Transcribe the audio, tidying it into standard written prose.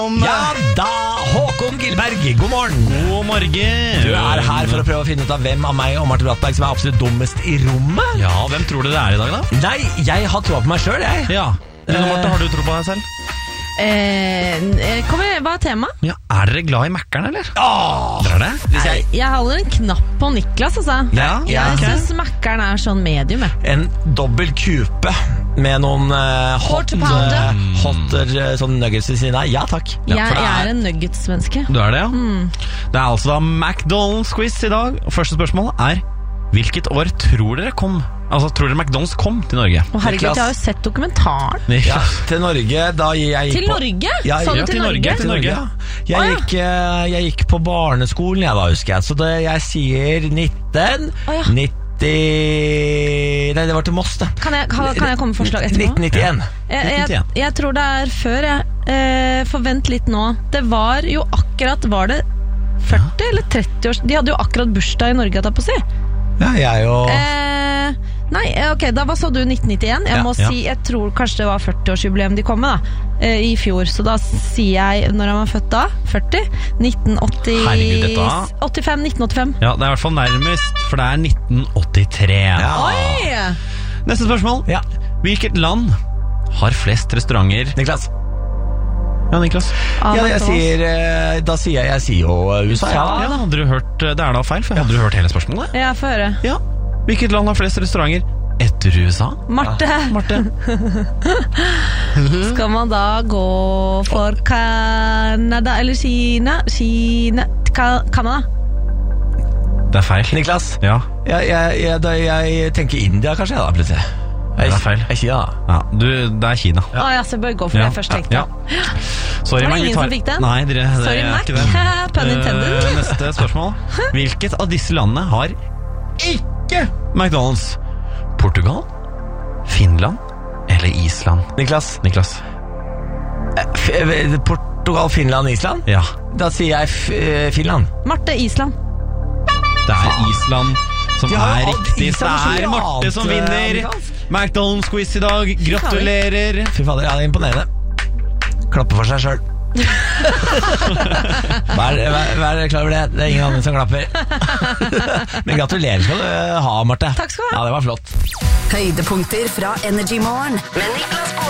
Ja da, Håkon Gilberg, god morgen. God morgen. Du er her for å prøve å finne ut av hvem av meg og Martin Brattberg som er absolutt dummest i rommet. Ja, hvem tror du det er i dag da? Nei, jeg har troa på meg selv, jeg. Ja, Martin, har du tro på deg selv? Hva er tema? Ja, er dere glad i Mac-eren, eller? Dere er det? Jeg holder en knapp på Niklas, altså. Ja, Jeg ok. synes Mac-eren er sånn medium. En dobbel kupe med noen hot sånn nuggets i siden av. Ja, takk. Jeg er en nuggets-menneske. Du er det, ja? Det er altså da McDonald's-quiz i dag. Og første spørsmål er: hvilket år tror dere kom? Altså, tror dere McDonald's kom til Norge? Å herregud, jeg har jo sett dokumentaren. Ja, til Norge da jeg gikk Til på... Norge? Ja, Sa du ja, til Norge? Til Norge, ja. Jeg gikk på barneskolen, jeg da, husker jeg. Så jeg sier 1990... Nei, det var til Moss, det. Kan jeg komme med forslag etterpå? 1991. Jeg tror det er før, jeg. Forvent litt nå. Det var jo akkurat, var det 40 eller 30 år? De hadde jo akkurat bursdag i Norge, jeg tar på å si. Ja, jeg og... Nei, ok, da var så du 1991. Jeg må si, jeg tror kanskje det var 40-årsjubileum de kom med da, i fjor. Så da sier jeg, når han var født da, 40, 1980... Herregud, dette 1985. Ja, det er i hvert fall nærmest, for det er 1983. Ja. Oi! Neste spørsmål. Ja. Hvilket land har flest restauranter? Niklas. Ja, Niklas. Ja, da sier jeg jo USA. Ja, hadde du hørt, det er da feil, for hadde du hørt hele spørsmålet? Ja, få høre. Ja. Hvilket land har flest restauranter etter USA? Marte. Marte. Skal man da gå for Canada eller Kina? Canada? Det er feil. Niklas. Ja. Jeg tenker India, kanskje, da, plutselig. Det er feil. Jeg sier da. Ja, det er Kina. Ja. Ja, så jeg bør gå for det jeg først tenkte. Ja. Sorry, Var det Mac, ingen som fikk den? Nei, det Sorry, er Mac. ikke det. Pun intended. Neste spørsmål. Hvilket av disse landene har ikke McDonald's? Portugal, Finland eller Island? Niklas. Portugal, Finland, Island? Ja. Da sier jeg Finland. Marte, Island. Det er Island som er riktig, så det er Marte som vinner McDonald's-quiz i dag. Gratulerer. Fy fader, ja, det er imponerende. Klapper for seg selv. Vær klar over det. Det er ingen andre som klapper. Men gratulerer skal du ha, Marte. Takk skal du ha. Ja, det var flott. Høydepunkter fra Energy Morgen med Niklas Baarli.